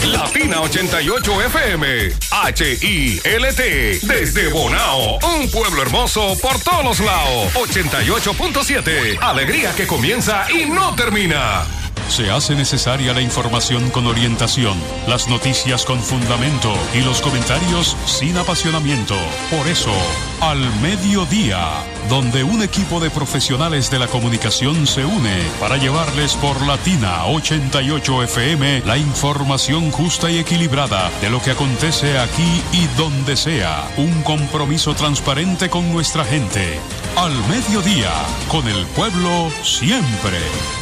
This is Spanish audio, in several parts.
Latina 88 FM, HILT, desde Bonao, un pueblo hermoso por todos los lados. 88.7, alegría que comienza y no termina. Se hace necesaria la información con orientación, las noticias con fundamento y los comentarios sin apasionamiento. Por eso, Al Mediodía, donde un equipo de profesionales de la comunicación se une para llevarles por Latina 88 FM la información justa y equilibrada de lo que acontece aquí y donde sea. Un compromiso transparente con nuestra gente. Al Mediodía, con el pueblo siempre.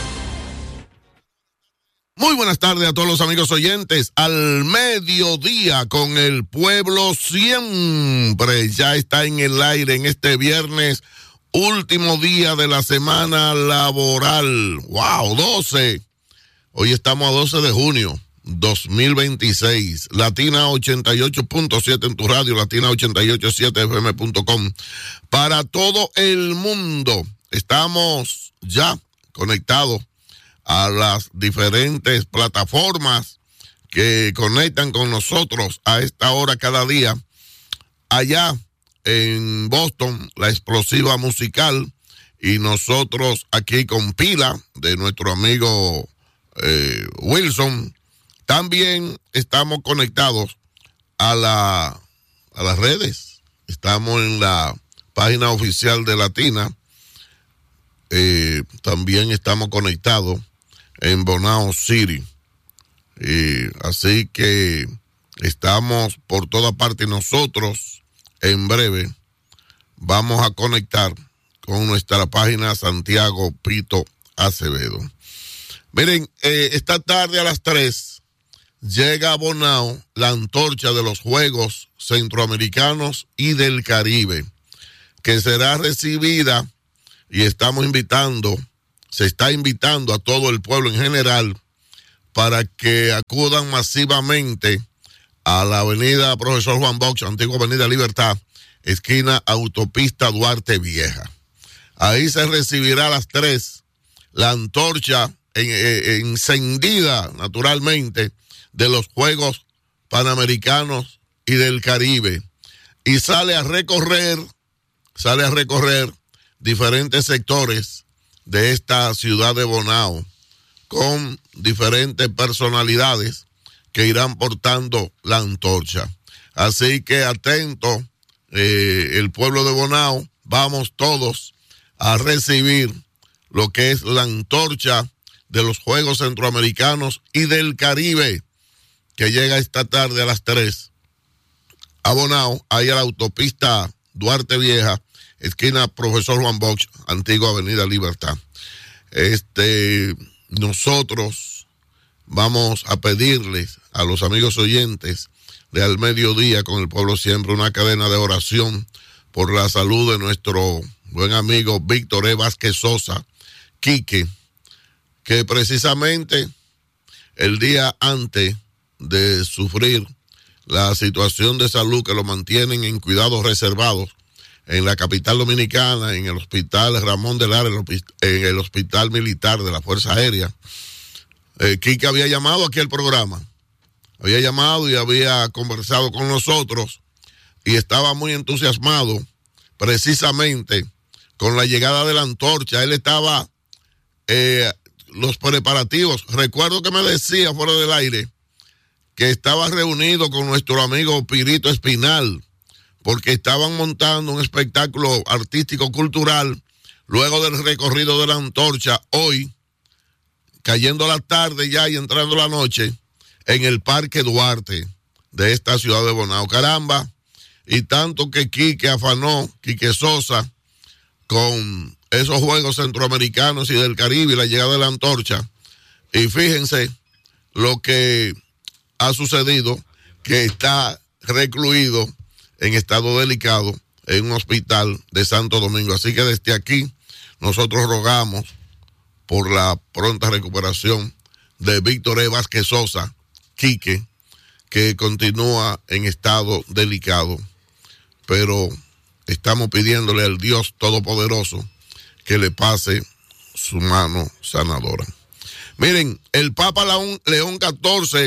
Muy buenas tardes a todos los amigos oyentes. Al Mediodía con el pueblo siempre. Ya está en el aire en este viernes, último día de la semana laboral. ¡Wow! 12. Hoy estamos a 12 de junio 2026. Latina 88.7 en tu radio, latina887fm.com. Para todo el mundo. Estamos ya conectados a las diferentes plataformas que conectan con nosotros a esta hora cada día. Allá en Boston, la explosiva musical, y nosotros aquí con pila de nuestro amigo Wilson. También estamos conectados a las redes. Estamos en la página oficial de Latina. También estamos conectados en Bonao City. Así que estamos por toda parte. Nosotros en breve vamos a conectar con nuestra página Santiago Pito Acevedo. Miren, esta tarde a las 3 llega a Bonao la antorcha de los Juegos Centroamericanos y del Caribe, que será recibida, y se está invitando a todo el pueblo en general para que acudan masivamente a la avenida Profesor Juan Bosch, antigua avenida Libertad, esquina Autopista Duarte Vieja. Ahí se recibirá a las 3 la antorcha encendida, naturalmente, de los Juegos Panamericanos y del Caribe. Y sale a recorrer diferentes sectores de esta ciudad de Bonao, con diferentes personalidades que irán portando la antorcha. Así que atento, el pueblo de Bonao, vamos todos a recibir lo que es la antorcha de los Juegos Centroamericanos y del Caribe, que llega esta tarde a las 3 a Bonao, ahí a la autopista Duarte Vieja, esquina Profesor Juan Bosch, antigua avenida Libertad. Nosotros vamos a pedirles a los amigos oyentes de Al Mediodía con el pueblo siempre una cadena de oración por la salud de nuestro buen amigo Víctor E. Vázquez Sosa, Quique, que precisamente el día antes de sufrir la situación de salud que lo mantienen en cuidados reservados en la capital dominicana, en el hospital Ramón de Lara, en el hospital militar de la Fuerza Aérea, Quique había llamado aquí al programa, había llamado y había conversado con nosotros y estaba muy entusiasmado precisamente con la llegada de la antorcha. Él estaba los preparativos. Recuerdo que me decía fuera del aire que estaba reunido con nuestro amigo Pirito Espinal, porque estaban montando un espectáculo artístico-cultural luego del recorrido de la antorcha, hoy, cayendo la tarde ya y entrando la noche, en el Parque Duarte de esta ciudad de Bonao. Caramba, y tanto que Quique afanó, Quique Sosa, con esos Juegos Centroamericanos y del Caribe y la llegada de la antorcha. Y fíjense lo que ha sucedido, que está recluido en estado delicado en un hospital de Santo Domingo. Así que desde aquí nosotros rogamos por la pronta recuperación de Víctor E. Vázquez Sosa, Quique, que continúa en estado delicado, pero estamos pidiéndole al Dios Todopoderoso que le pase su mano sanadora. Miren, el Papa León XIV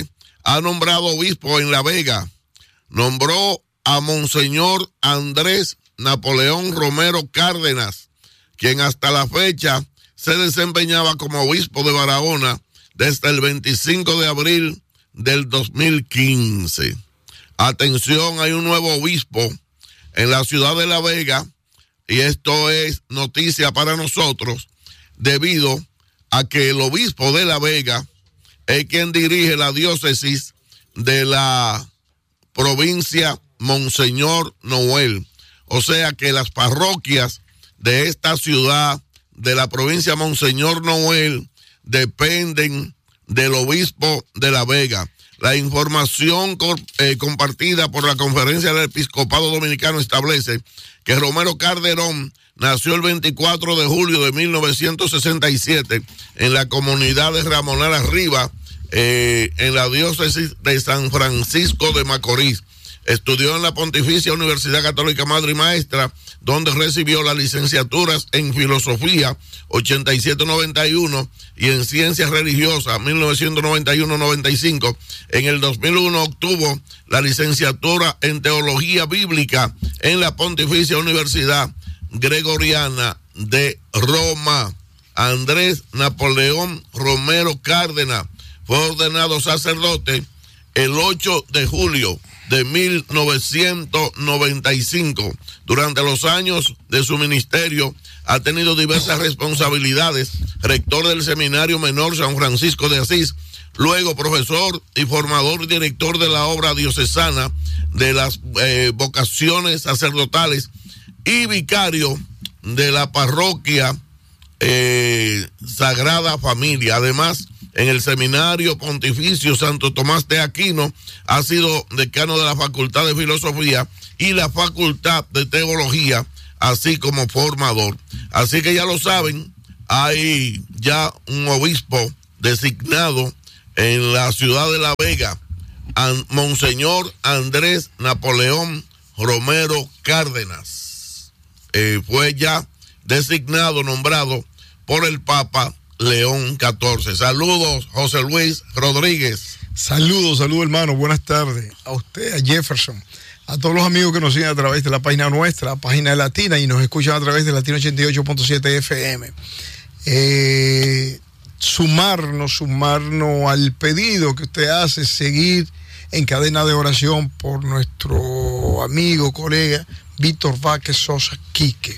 ha nombrado obispo en La Vega. Nombró a Monseñor Andrés Napoleón Romero Cárdenas, quien hasta la fecha se desempeñaba como obispo de Barahona desde el 25 de abril del 2015. Atención, hay un nuevo obispo en la ciudad de La Vega, y esto es noticia para nosotros, debido a que el obispo de La Vega es quien dirige la diócesis de la provincia Monseñor Noel. O sea que las parroquias de esta ciudad, de la provincia Monseñor Noel, dependen del obispo de La Vega. La información compartida por la Conferencia del Episcopado Dominicano establece que Romero Calderón nació el 24 de julio de 1967 en la comunidad de Ramonal Arriba, en la diócesis de San Francisco de Macorís. Estudió en la Pontificia Universidad Católica Madre y Maestra, donde recibió las licenciaturas en Filosofía 87-91 y en Ciencias Religiosas 1991-95. En el 2001 obtuvo la licenciatura en Teología Bíblica en la Pontificia Universidad Gregoriana de Roma. Andrés Napoleón Romero Cárdenas fue ordenado sacerdote el 8 de julio de 1995. Durante los años de su ministerio ha tenido diversas responsabilidades: rector del Seminario Menor San Francisco de Asís, luego profesor y formador y director de la obra diocesana de las vocaciones sacerdotales y vicario de la parroquia Sagrada Familia. Además, en el Seminario Pontificio Santo Tomás de Aquino ha sido decano de la Facultad de Filosofía y la Facultad de Teología, así como formador. Así que ya lo saben, hay ya un obispo designado en la ciudad de La Vega, Monseñor Andrés Napoleón Romero Cárdenas. Fue ya designado, nombrado por el Papa León XIV. Saludos, José Luis Rodríguez. Saludos hermano, buenas tardes a usted, a Jefferson, a todos los amigos que nos siguen a través de la página nuestra, la página de Latina, y nos escuchan a través de Latina 88.7 FM. Sumarnos al pedido que usted hace, seguir en cadena de oración por nuestro amigo, colega Víctor Vázquez Sosa Quique.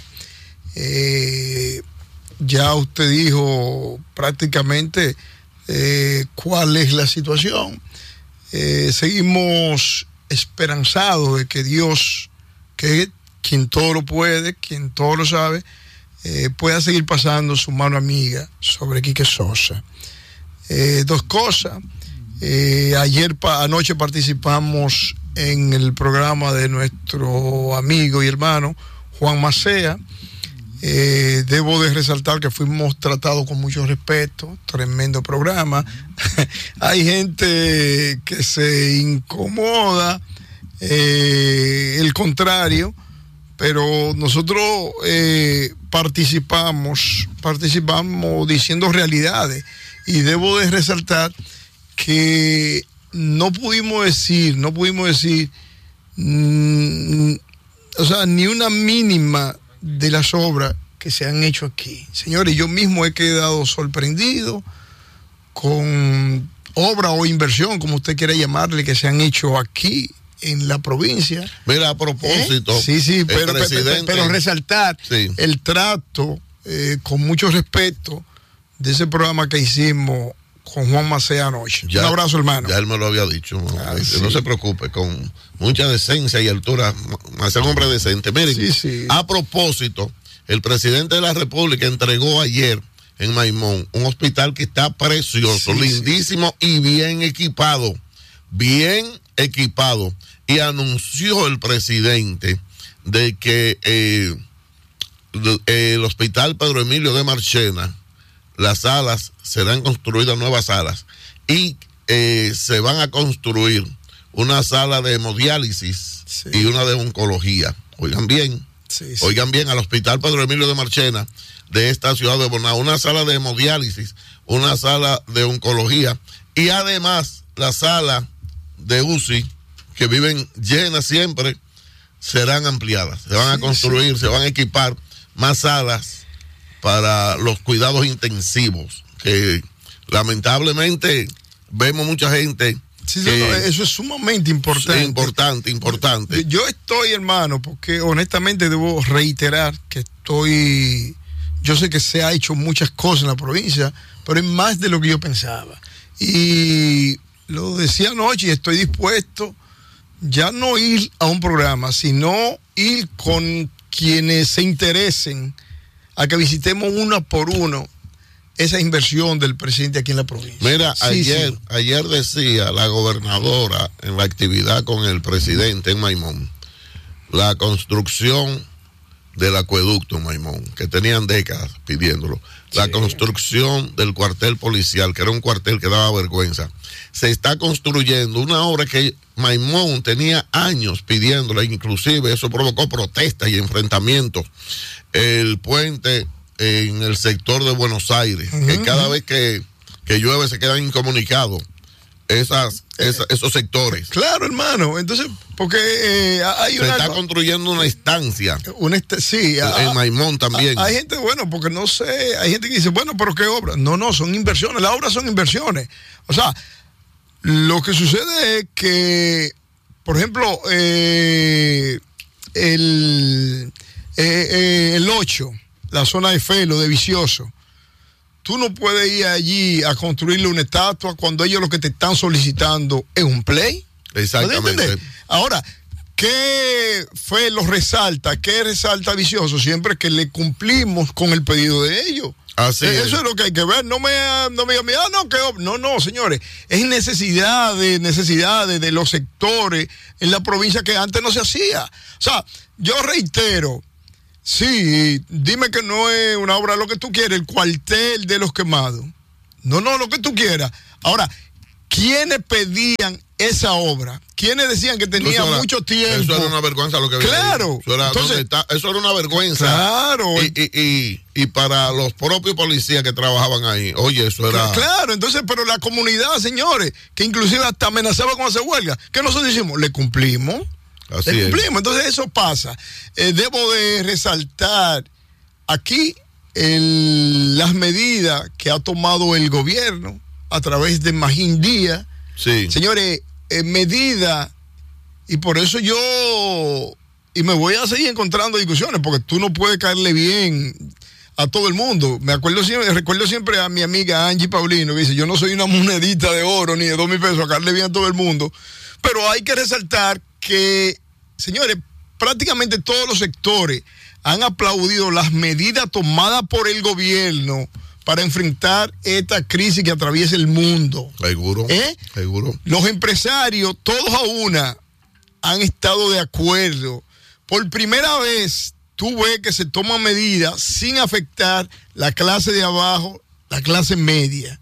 Ya usted dijo prácticamente cuál es la situación. Seguimos esperanzados de que Dios, que es quien todo lo puede, quien todo lo sabe, pueda seguir pasando su mano amiga sobre Quique Sosa. Dos cosas. Anoche participamos en el programa de nuestro amigo y hermano Juan Macea. Debo de resaltar que fuimos tratados con mucho respeto, tremendo programa. Hay gente que se incomoda, el contrario, pero nosotros participamos diciendo realidades, y debo de resaltar que no pudimos decir, o sea, ni una mínima de las obras que se han hecho aquí. Señores, yo mismo he quedado sorprendido con obra o inversión, como usted quiera llamarle, que se han hecho aquí en la provincia. Mira, a propósito, sí, pero resaltar el trato con mucho respeto de ese programa que hicimos con Juan Macea anoche. Un abrazo, hermano. Ya él me lo había dicho. No se preocupe, con mucha decencia y altura. Macea, un hombre decente. Miren, a propósito, el presidente de la República entregó ayer en Maimón un hospital que está precioso, lindísimo y bien equipado. Y anunció el presidente de que el hospital Pedro Emilio de Marchena, las salas serán construidas, nuevas salas, y se van a construir una sala de hemodiálisis y una de oncología. Oigan bien, al hospital Pedro Emilio de Marchena de esta ciudad de Bonao, una sala de hemodiálisis, una sala de oncología, y además la sala de UCI, que viven llenas siempre, serán ampliadas. Se van a construir, se van a equipar más salas para los cuidados intensivos, que lamentablemente vemos mucha gente. Sí, eso es sumamente importante. Importante. Yo estoy, hermano, porque honestamente debo reiterar que yo sé que se ha hecho muchas cosas en la provincia, pero es más de lo que yo pensaba. Y lo decía anoche y estoy dispuesto ya no ir a un programa, sino ir con quienes se interesen a que visitemos uno por uno esa inversión del presidente aquí en la provincia. Mira, ayer decía la gobernadora en la actividad con el presidente en Maimón, la construcción del acueducto en Maimón, que tenían décadas pidiéndolo, la construcción del cuartel policial, que era un cuartel que daba vergüenza. Se está construyendo una obra que Maimón tenía años pidiéndola, inclusive eso provocó protestas y enfrentamientos. El puente en el sector de Buenos Aires, que cada vez que llueve se quedan incomunicados esos sectores. Claro, hermano. Entonces, porque hay se está construyendo una estancia. En Maimón también. Hay gente, porque no sé, hay gente que dice, pero ¿qué obra? No, son inversiones. Las obras son inversiones. O sea, lo que sucede es que, por ejemplo, el 8, la zona de Felo, de Vicioso, tú no puedes ir allí a construirle una estatua cuando ellos lo que te están solicitando es un play. Exactamente. Ahora, ¿qué Felo resalta? ¿Qué resalta Vicioso? Siempre que le cumplimos con el pedido de ellos. Así Eso es lo que hay que ver. No me digan, no, señores. Es necesidades de los sectores en la provincia que antes no se hacía. O sea, yo reitero, sí, dime que no es una obra lo que tú quieres, el cuartel de los quemados. No, lo que tú quieras. Ahora, ¿quiénes pedían esa obra? ¿Quiénes decían que tenía mucho tiempo? Eso era una vergüenza lo que había. Claro. Eso era una vergüenza. Claro. Y para los propios policías que trabajaban ahí, oye, eso era... Claro, entonces, pero la comunidad, señores, que inclusive hasta amenazaba con hacer huelga, ¿qué nosotros hicimos? Le cumplimos. Así le cumplimos. Entonces eso pasa. Debo de resaltar aquí las medidas que ha tomado el gobierno a través de Magín Díaz. Sí. Señores, medida, y por eso y me voy a seguir encontrando discusiones, porque tú no puedes caerle bien a todo el mundo. Recuerdo siempre a mi amiga Angie Paulino, que dice, yo no soy una monedita de oro ni de 2,000 pesos a caerle bien a todo el mundo, pero hay que resaltar que, señores, prácticamente todos los sectores han aplaudido las medidas tomadas por el gobierno para enfrentar esta crisis que atraviesa el mundo. Seguro. Los empresarios, todos a una, han estado de acuerdo. Por primera vez, tú ves que se toman medidas sin afectar la clase de abajo, la clase media.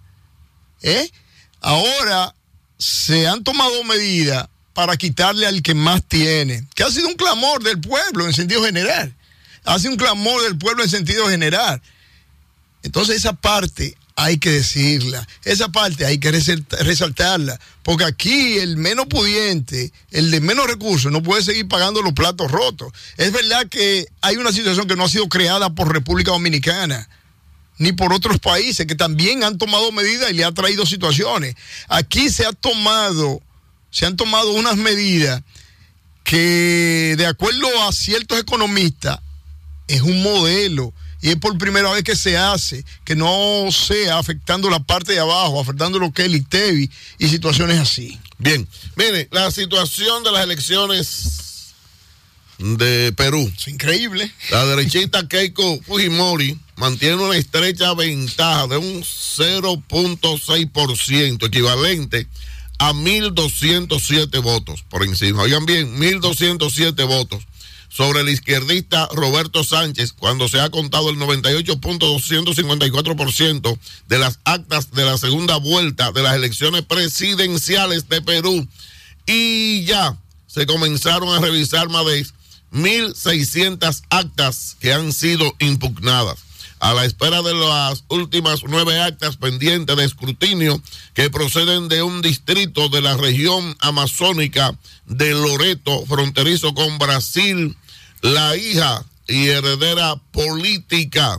Ahora se han tomado medidas para quitarle al que más tiene, que ha sido un clamor del pueblo en sentido general. Ha sido un clamor del pueblo en sentido general. Entonces esa parte hay que decirla, esa parte hay que resaltarla, porque aquí el menos pudiente, el de menos recursos, no puede seguir pagando los platos rotos. Es verdad que hay una situación que no ha sido creada por República Dominicana, ni por otros países que también han tomado medidas y le ha traído situaciones. Aquí se han tomado unas medidas que, de acuerdo a ciertos economistas, es un modelo. Y es por primera vez que se hace, que no sea afectando la parte de abajo, afectando lo que es el ITEVI y situaciones así. Bien, mire, la situación de las elecciones de Perú. Es increíble. La derechista Keiko Fujimori mantiene una estrecha ventaja de un 0.6%, equivalente a 1.207 votos por encima. Oigan bien, 1.207 votos sobre el izquierdista Roberto Sánchez, cuando se ha contado el 98.254% de las actas de la segunda vuelta de las elecciones presidenciales de Perú. Y ya se comenzaron a revisar más de 1.600 actas que han sido impugnadas. a la espera de las últimas 9 actas pendientes de escrutinio que proceden de un distrito de la región amazónica de Loreto, fronterizo con Brasil, la hija y heredera política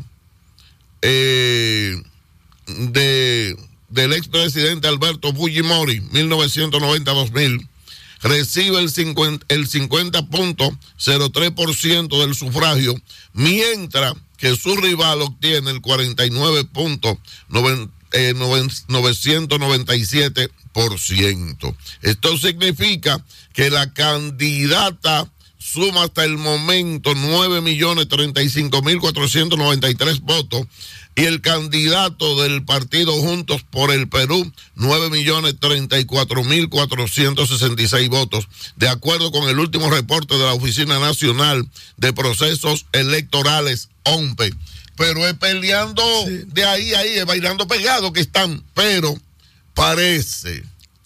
del expresidente Alberto Fujimori, 1990-2000, recibe el 50.03% del sufragio, mientras que su rival obtiene el 49.997%. Esto significa que la candidata suma hasta el momento 9.035.493 votos y el candidato del partido Juntos por el Perú 9.034.466 votos, de acuerdo con el último reporte de la Oficina Nacional de Procesos Electorales, OMPE. Pero es peleando de ahí, es bailando pegado que están, pero parece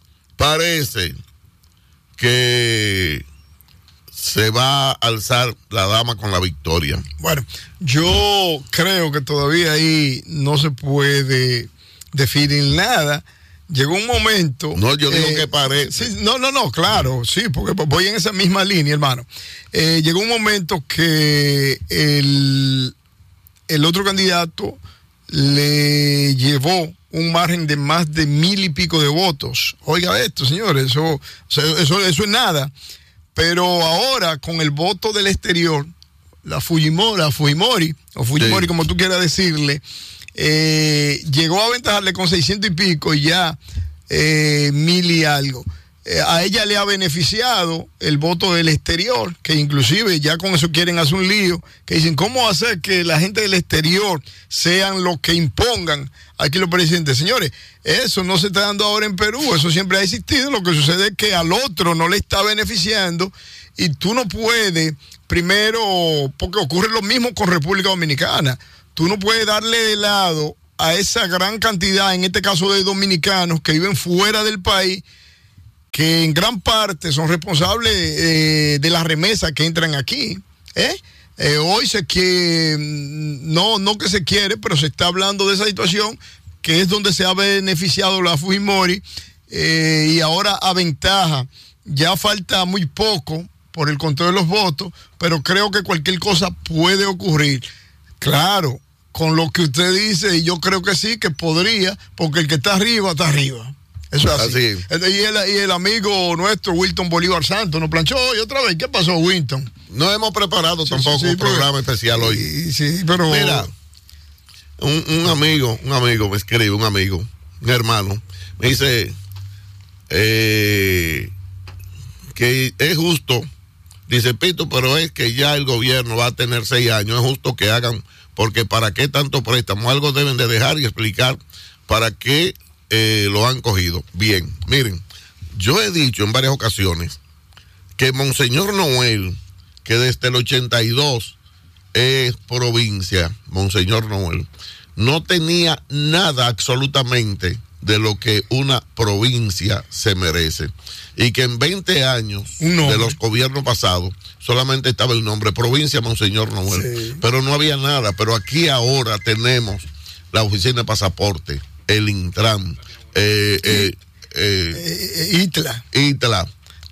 que se va a alzar la dama con la victoria. Bueno, yo creo que todavía ahí no se puede definir nada. Llegó un momento... No, yo digo que parece. Sí, no, claro, sí, porque voy en esa misma línea, hermano. Llegó un momento que el otro candidato le llevó un margen de más de 1,000 y pico de votos. Oiga esto, señores, eso es nada. Pero ahora, con el voto del exterior, la Fujimori, sí, como tú quieras decirle, llegó a aventajarle con 600 y pico y ya 1,000 y algo. A ella le ha beneficiado el voto del exterior, que inclusive ya con eso quieren hacer un lío, que dicen, ¿cómo hacer que la gente del exterior sean los que impongan aquí los presidentes? Señores, eso no se está dando ahora en Perú, eso siempre ha existido. Lo que sucede es que al otro no le está beneficiando y tú no puedes, primero, porque ocurre lo mismo con República Dominicana, tú no puedes darle de lado a esa gran cantidad, en este caso de dominicanos que viven fuera del país, que en gran parte son responsables de las remesas que entran aquí. Hoy no que se quiere, pero se está hablando de esa situación, que es donde se ha beneficiado la Fujimori, y ahora aventaja. Ya falta muy poco por el conteo de los votos, pero creo que cualquier cosa puede ocurrir. Claro, con lo que usted dice, y yo creo que sí, que podría, porque el que está arriba, está arriba. Eso es así. Y el amigo nuestro, Wilton Bolívar Santos, nos planchó hoy otra vez. ¿Qué pasó, Wilton? No hemos preparado tampoco un programa especial hoy. Sí, pero... Mira, un amigo me escribe, un hermano, me dice que es justo, dice Pito, pero es que ya el gobierno va a tener 6 años, es justo que hagan, porque ¿para qué tanto préstamo? Algo deben de dejar y explicar para qué lo han cogido. Bien, miren, yo he dicho en varias ocasiones que Monseñor Noel, que desde el 82 es provincia, Monseñor Noel, no tenía nada absolutamente de lo que una provincia se merece, y que en 20 años de los gobiernos pasados solamente estaba el nombre provincia Monseñor Noel, sí, pero no había nada. Pero aquí ahora tenemos la oficina de pasaporte, el Intran, ITLA,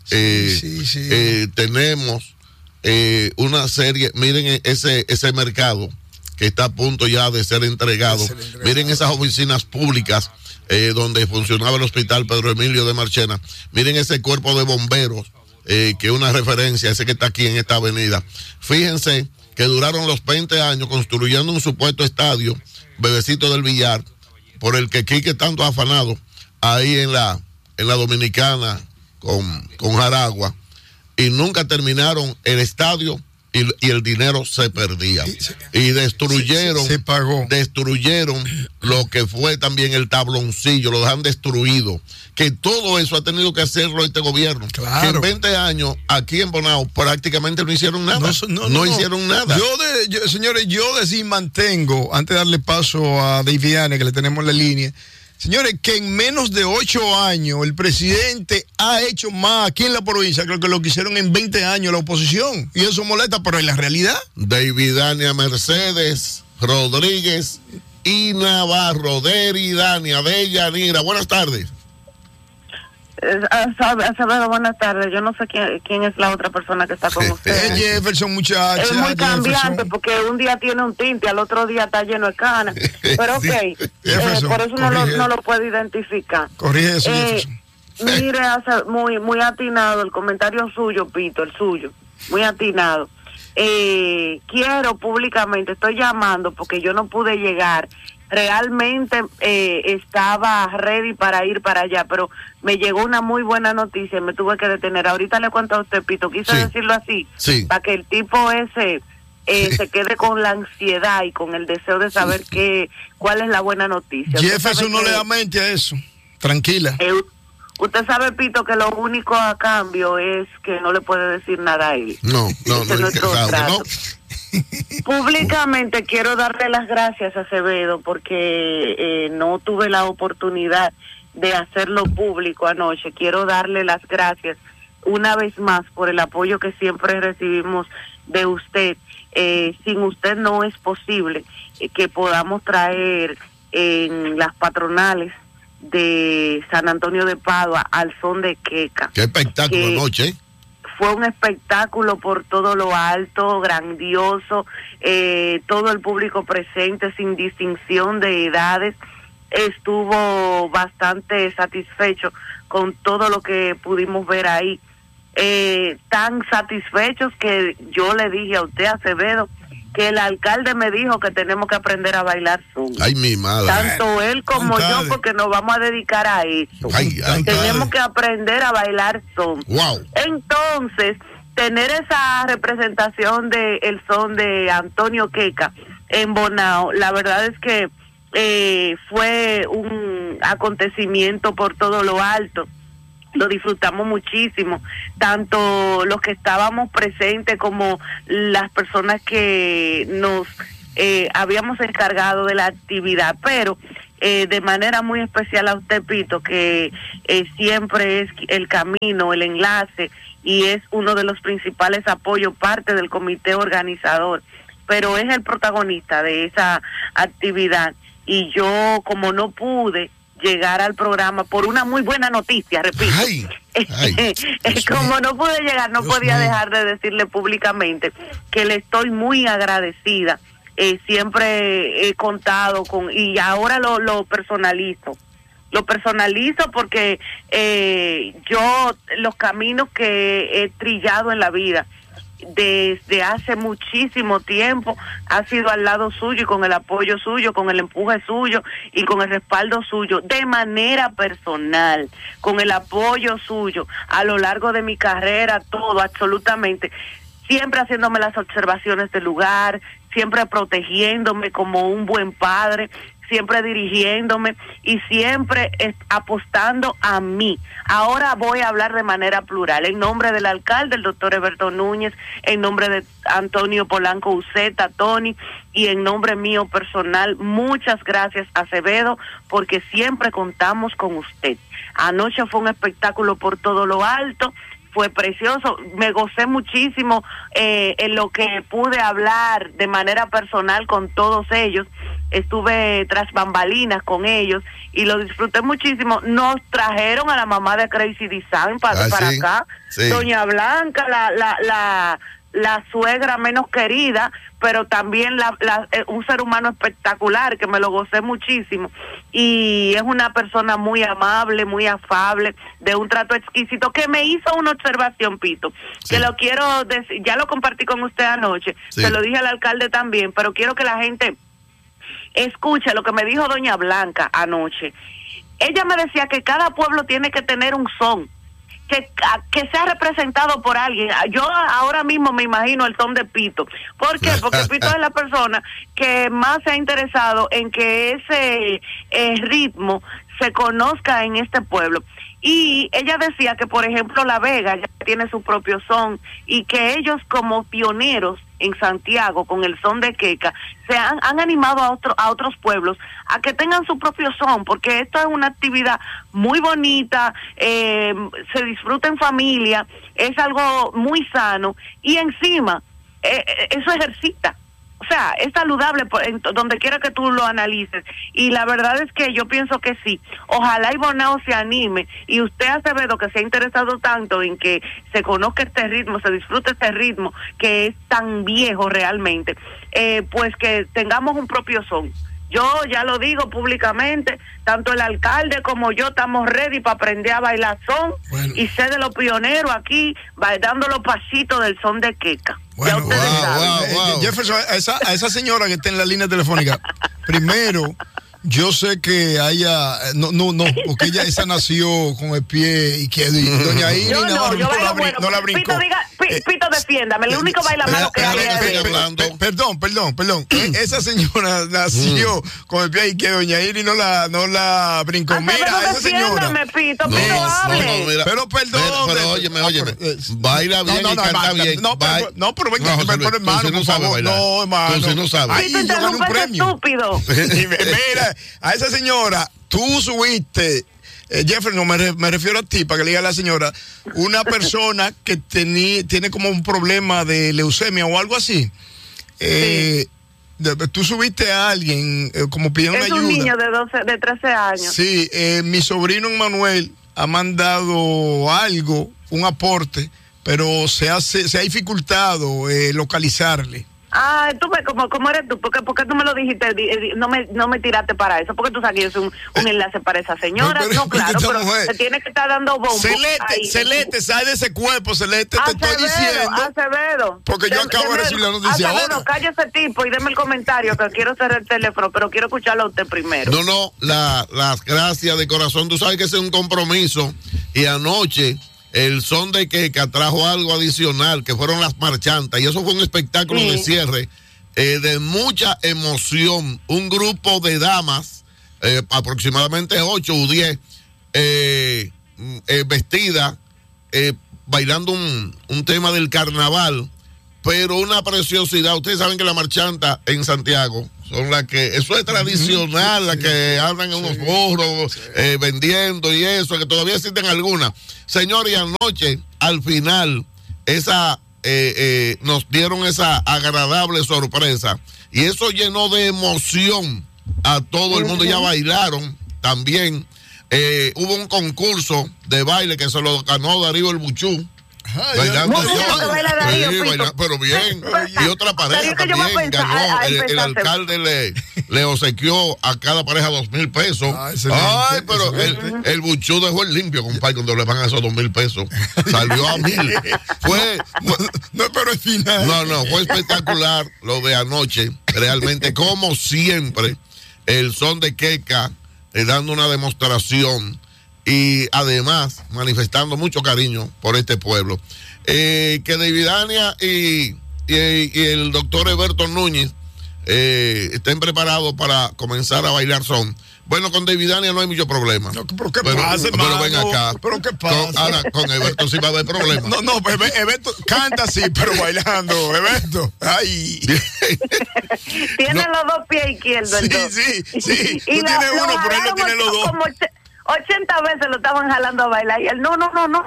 tenemos una serie. Miren ese mercado que está a punto ya de ser entregado. Miren esas oficinas públicas donde funcionaba el hospital Pedro Emilio de Marchena. Miren ese cuerpo de bomberos, que es una referencia, ese que está aquí en esta avenida. Fíjense que duraron los 20 años construyendo un supuesto estadio, Bebecito del Villar, por el que Quique tanto ha afanado ahí en la Dominicana con Jaragua, y nunca terminaron el estadio y el dinero se perdía. Y destruyeron, se pagó. Destruyeron lo que fue también el tabloncillo, lo dejan destruido. Que todo eso ha tenido que hacerlo este gobierno. Claro. Que en 20 años aquí en Bonao prácticamente no hicieron nada. No hicieron nada. Señores, yo mantengo, antes de darle paso a David Anne, que le tenemos la línea, señores, que en menos de 8 años el presidente ha hecho más aquí en la provincia que lo que hicieron en 20 años la oposición. Y eso molesta, pero es la realidad. David Dania Mercedes, Rodríguez y Navarro, Deridania, Deyanira. Buenas tardes. Acevedo, buenas tardes. Yo no sé quién es la otra persona que está con usted. Jefferson, muchacha. Es muy cambiante porque un día tiene un tinte, al otro día está lleno de canas. Pero ok, por eso no lo puedo identificar. Corrige eso, Jefferson. Mire, muy atinado el comentario suyo, Pito, el suyo. Muy atinado. Quiero públicamente, estoy llamando porque yo no pude llegar. Realmente estaba ready para ir para allá, pero me llegó una muy buena noticia y me tuve que detener. Ahorita le cuento a usted, Pito, quise decirlo así, para que el tipo ese se quede con la ansiedad y con el deseo de saber cuál es la buena noticia. Jefferson no le da mente a eso, tranquila. Usted sabe, Pito, que lo único a cambio es que no le puede decir nada a él. No. Públicamente quiero darle las gracias a Acevedo porque no tuve la oportunidad de hacerlo público anoche. Quiero darle las gracias una vez más por el apoyo que siempre recibimos de usted. Sin usted no es posible que podamos traer en las patronales de San Antonio de Padua al son de queca. Qué espectáculo anoche. Fue un espectáculo por todo lo alto, grandioso, todo el público presente sin distinción de edades estuvo bastante satisfecho con todo lo que pudimos ver ahí. Tan satisfechos que yo le dije a usted, Acevedo, que el alcalde me dijo que tenemos que aprender a bailar son. Ay, mi madre. Tanto él como yo, porque nos vamos a dedicar a eso. Tenemos que aprender a bailar son. Wow. Entonces, tener esa representación de el son de Antonio Queca en Bonao, la verdad es que fue un acontecimiento por todo lo alto. Lo disfrutamos muchísimo, tanto los que estábamos presentes como las personas que nos habíamos encargado de la actividad, pero de manera muy especial a usted, Pito, que siempre es el camino, el enlace, y es uno de los principales apoyos, parte del comité organizador, pero es el protagonista de esa actividad, y yo, como no pude llegar al programa por una muy buena noticia, repito. Como no pude llegar, no podía dejar de decirle públicamente que le estoy muy agradecida. Siempre he contado con, y ahora lo personalizo. Lo personalizo porque yo los caminos que he trillado en la vida desde hace muchísimo tiempo ha sido al lado suyo y con el apoyo suyo, con el empuje suyo y con el respaldo suyo, de manera personal, con el apoyo suyo a lo largo de mi carrera, todo, absolutamente, siempre haciéndome las observaciones del lugar, siempre protegiéndome como un buen padre, siempre dirigiéndome y siempre apostando a mí. Ahora voy a hablar de manera plural, en nombre del alcalde, el doctor Eberto Núñez, en nombre de Antonio Polanco Uceta, Tony, y en nombre mío personal, muchas gracias, Acevedo, porque siempre contamos con usted. Anoche fue un espectáculo por todo lo alto, fue precioso, me gocé muchísimo en lo que pude hablar de manera personal con todos ellos. Estuve tras bambalinas con ellos y lo disfruté muchísimo. Nos trajeron a la mamá de Crazy Design para acá, Doña Blanca, la suegra menos querida, pero también un ser humano espectacular que me lo gocé muchísimo, y es una persona muy amable, muy afable, de un trato exquisito, que me hizo una observación, Pito, que lo quiero decir, ya lo compartí con usted anoche, se lo dije al alcalde también, pero quiero que la gente escuche lo que me dijo Doña Blanca anoche. Ella me decía que cada pueblo tiene que tener un son, que sea representado por alguien. Yo ahora mismo me imagino el son de Pito. ¿Por qué? Porque Pito es la persona que más se ha interesado en que ese ritmo se conozca en este pueblo. Y ella decía que, por ejemplo, La Vega ya tiene su propio son y que ellos, como pioneros en Santiago con el son de queca, se han animado a otros pueblos a que tengan su propio son, porque esto es una actividad muy bonita, se disfruta en familia, es algo muy sano y encima eso ejercita. O sea, es saludable donde quiera que tú lo analices. Y la verdad es que yo pienso que sí. Ojalá y Bonao se anime, y usted, Acevedo, que se ha interesado tanto en que se conozca este ritmo, se disfrute este ritmo, que es tan viejo realmente, pues que tengamos un propio son. Yo ya lo digo públicamente, tanto el alcalde como yo estamos ready para aprender a bailar son, y ser de los pioneros aquí, dando los pasitos del son de queca. Bueno, wow. Jefferson, a esa señora que está en la línea telefónica, primero, yo sé que porque esa nació con el pie izquierdo, y doña Iris no la brincó. Pito, defiéndame, el único bailamano que hay es... Perdón. Esa señora nació con el pie izquierdo, doña Iris no la brincó. Mira, esa señora. Pito, hable. Pero perdón. Pero óyeme. Baila bien y canta bien. No, pero venga, hermano, por favor. No, hermano. Tú sí no sabes. Ahí yo gané un premio. Estúpido. Mira, a esa señora, tú subiste, Jeffrey, no me refiero a ti, para que le diga a la señora, una persona que tiene como un problema de leucemia o algo así. Sí. Tú subiste a alguien como pidiendo ayuda. Es un niño de 13 años. Sí, mi sobrino Manuel ha mandado algo, un aporte, pero se ha dificultado localizarle. Tú ves cómo eres tú, porque tú me lo dijiste, no me tiraste para eso, porque tú sabes que yo soy un enlace para esa señora. No, claro, pero se tiene que estar dando bombo. Celeste, sale de ese cuerpo, Celeste, te estoy diciendo. Acevedo. Porque yo acabo de recibir la noticia ahora. Acevedo, calle ese tipo y deme el comentario, que quiero cerrar el teléfono, pero quiero escucharlo a usted primero. No, las gracias de corazón, tú sabes que ese es un compromiso, y anoche el son de queca trajo algo adicional, que fueron las marchantas, y eso fue un espectáculo de cierre de mucha emoción. Un grupo de damas, aproximadamente 8 o 10, vestidas, bailando un tema del carnaval, pero una preciosidad. Ustedes saben que la marchanta en Santiago son las que, eso es tradicional, las que andan en unos burros vendiendo y eso, que todavía existen algunas. Señores, y anoche, al final, nos dieron esa agradable sorpresa, y eso llenó de emoción a todo el mundo. Ya bailaron también. Hubo un concurso de baile que se lo ganó Darío el Buchú. Bailando pero bien. Y otra pareja también ganó. El alcalde le obsequió a cada pareja 2,000 pesos. Pero el Buchú dejó el limpio, compadre, cuando le van a esos 2,000 pesos. Salió a 1,000. Pero al final. Fue espectacular lo de anoche. Realmente, como siempre, el son de queca dando una demostración, y además manifestando mucho cariño por este pueblo. Que Davidania y el doctor Eberto Núñez estén preparados para comenzar a bailar son. Bueno, con Davidania no hay mucho problema. Pero ven acá. ¿Pero qué pasa? Ahora, con Eberto sí va a haber problemas. Eberto canta así, pero bailando. Eberto. Ay. Tiene los dos pies izquierdos. Sí. Tú tienes uno, pero él no tiene los dos. 80 veces lo estaban jalando a bailar, y él no.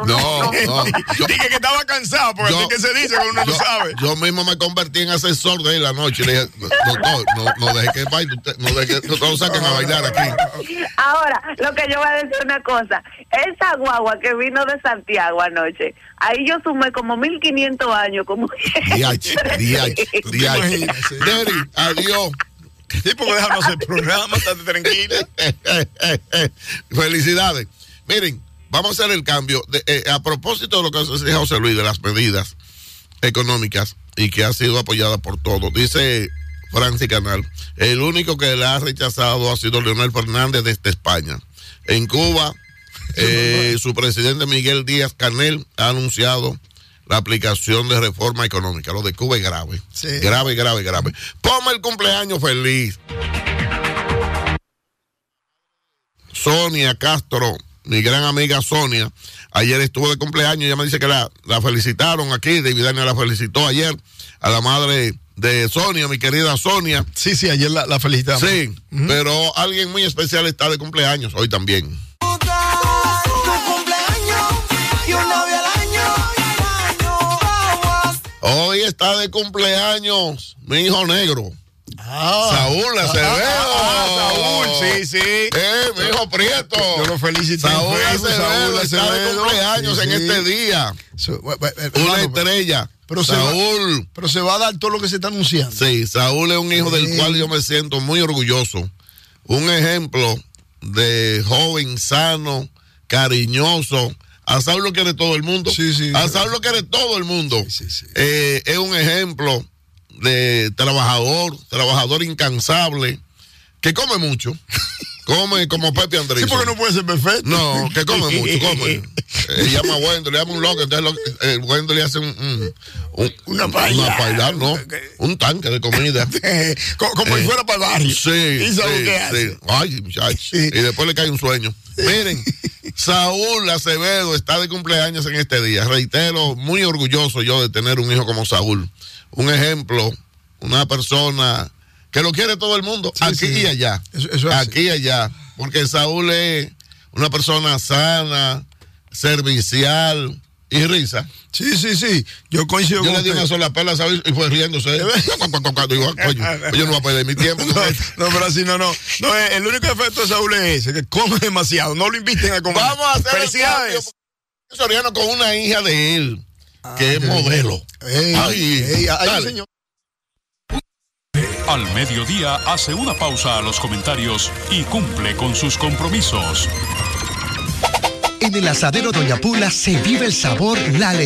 Dije que estaba cansado, porque así que se dice que uno no sabe. Yo mismo me convertí en asesor de él la noche. Le dije, doctor, no deje que baile, no deje que lo saquen a bailar aquí. Ahora, lo que yo voy a decir una cosa, esa guagua que vino de Santiago anoche, ahí yo sumé como 1,500 años, como... Diache. Deri, adiós. Sí, porque déjanos el programa, estate tranquila. Felicidades. Miren, vamos a hacer el cambio. A propósito de lo que dice José Luis, de las medidas económicas, y que ha sido apoyada por todos, dice Francis Canal, el único que la ha rechazado ha sido Leonel Fernández desde España. En Cuba, su presidente Miguel Díaz-Canel ha anunciado la aplicación de reforma económica. Lo de Cuba es grave. Sí. Grave. Ponme el cumpleaños feliz. Sonia Castro, mi gran amiga Sonia, ayer estuvo de cumpleaños. Ella me dice que la felicitaron aquí. Davidania la felicitó ayer a la madre de Sonia, mi querida Sonia. Sí, ayer la felicitamos. Sí, pero alguien muy especial está de cumpleaños hoy también. Hoy está de cumpleaños mi hijo negro. Saúl Acevedo. Saúl, sí. Mi hijo Prieto. Yo lo felicito. Saúl Acevedo está de cumpleaños en este día. Una estrella. Pero Saúl. Pero se va a dar todo lo que se está anunciando. Sí, Saúl es un hijo del cual yo me siento muy orgulloso. Un ejemplo de joven sano, cariñoso. A Saúl lo quiere todo el mundo. A Saúl lo quiere todo el mundo. Es un ejemplo de trabajador incansable, que come mucho. Come como Pepe Andrés. Sí, porque no puede ser perfecto. No, que come mucho, come. Llama a Wendell, le llama un loco, entonces Wendell le hace una paila, no, un tanque de comida. como si fuera para el barrio. Sí. ¿Y sabe qué hace? Ay, muchachos. Y después le cae un sueño. Miren, Saúl Acevedo está de cumpleaños en este día. Reitero, muy orgulloso yo de tener un hijo como Saúl. Un ejemplo, una persona que lo quiere todo el mundo, aquí y allá. Eso aquí y allá. Porque Saúl es una persona sana, servicial y risa. Sí. Yo coincido con usted. Yo le di una sola pela a Saúl y fue riéndose. Digo, yo no voy a perder mi tiempo. No, pero así no. El único efecto de Saúl es ese, que come demasiado. No lo inviten a comer. Vamos a hacer el cambio. Soriano con una hija de él, que es modelo. Ay, señor. Al mediodía hace una pausa a los comentarios y cumple con sus compromisos. En el asadero Doña Pula se vive el sabor, la